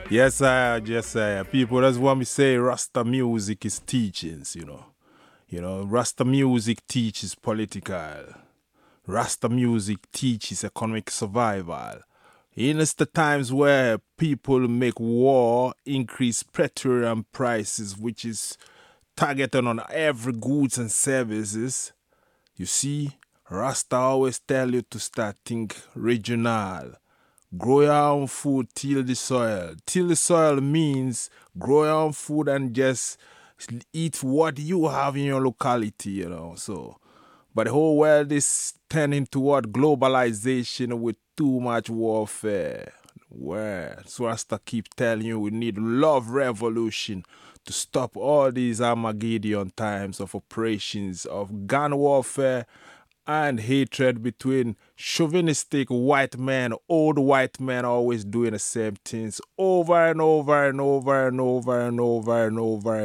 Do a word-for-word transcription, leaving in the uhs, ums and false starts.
Yes, I yes, I people that's what me say Rasta music is teachings, you know. You know, Rasta music teaches political. Rasta music teaches economic survival. In it's the times where people make war, increase petroleum prices, which is targeted on every goods and services. You see, Rasta always tell you to start think regional. Grow your own food, till the soil. Till the soil means grow your own food and just eat what you have in your locality, you know. So, but the whole world is turning toward globalization with too much warfare. Where so as to keep telling you we need love revolution to stop all these Armageddon times of operations, of gun warfare and hatred between chauvinistic white men, old white men always doing the same things over and over and over and over and over and over